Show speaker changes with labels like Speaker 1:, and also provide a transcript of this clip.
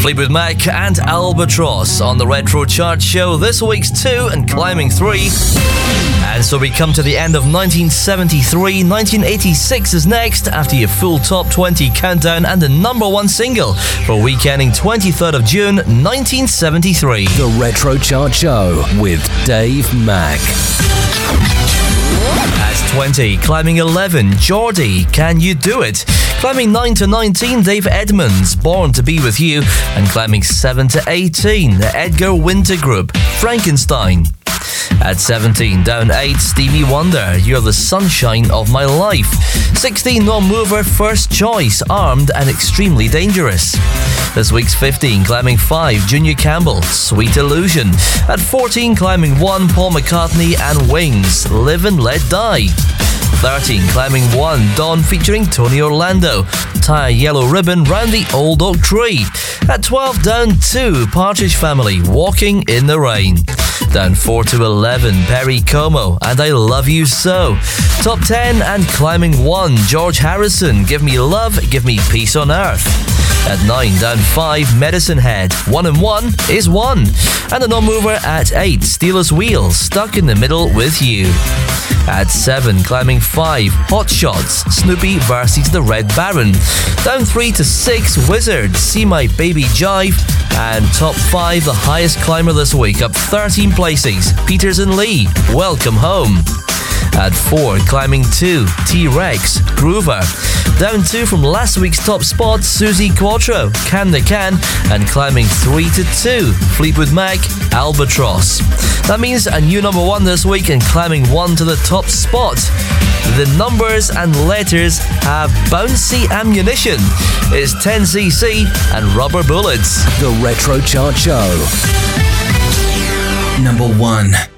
Speaker 1: Fleetwood Mac and Albatross on the Retro Chart Show. This week's 2 and climbing 3. And so we come to the end of 1973. 1986 is next after your full top 20 countdown and the number 1 single for week ending 23rd of June 1973.
Speaker 2: The Retro Chart Show with Dave Mack.
Speaker 1: At 20, climbing 11, Geordie, Can You Do It? Climbing 9 to 19, Dave Edmunds, Born to Be With You. And climbing 7 to 18, the Edgar Winter Group, Frankenstein. At 17, down 8, Stevie Wonder, You're the Sunshine of My Life. 16, non-mover, First Choice, Armed and Extremely Dangerous. This week's 15, climbing 5, Junior Campbell, Sweet Illusion. At 14, climbing 1, Paul McCartney and Wings, Live and Let Die. 13, climbing 1, Dawn featuring Tony Orlando, Tie a Yellow Ribbon Round the Old Oak Tree. At 12, down 2, Partridge Family, Walking in the Rain. Down 4 to 11, Perry Como, And I Love You So. Top 10 and climbing 1, George Harrison, Give Me Love, Give Me Peace on Earth. At 9, down 5, Medicine Head, 1 and 1 is 1. And the non-mover at 8, Steelers Wheel, Stuck in the Middle with You. At 7, climbing 5, Hot Shots, Snoopy versus the Red Baron. Down 3 to 6, Wizard, See My Baby Jive. And top 5, the highest climber this week, up 13 places, Peters and Lee, Welcome Home. At 4, climbing 2, T-Rex, Groover. Down 2 from last week's top spot, Susie Quattro, Can They Can. And climbing 3 to 2, Fleetwood Mac, Albatross. That means a new number 1 this week and climbing 1 to the top spot. The numbers and letters have bouncy ammunition. It's 10cc and Rubber Bullets.
Speaker 2: The Retro Chart Show. Number 1.